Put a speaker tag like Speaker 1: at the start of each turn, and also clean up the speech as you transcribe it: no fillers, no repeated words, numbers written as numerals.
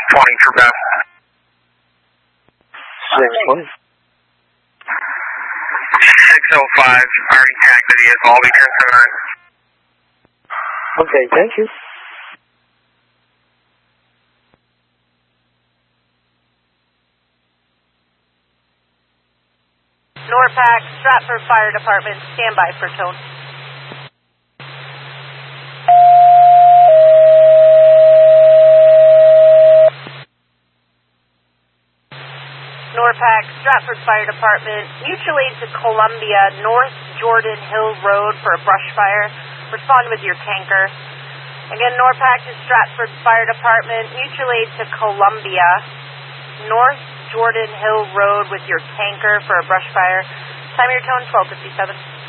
Speaker 1: 20 for Beth.
Speaker 2: 620.
Speaker 1: 605, already tagged the vehicle. I'll be transferring.
Speaker 2: Okay, thank you.
Speaker 3: Norpac, Stratford Fire Department, stand by for tone. Norpac, Stratford Fire Department, mutual aid to Columbia, North Jordan Hill Road for a brush fire. Respond with your tanker. Again, Norpac to Stratford Fire Department, mutual aid to Columbia, North Jordan Hill Road with your tanker for a brush fire. Time of your tone, 12:57.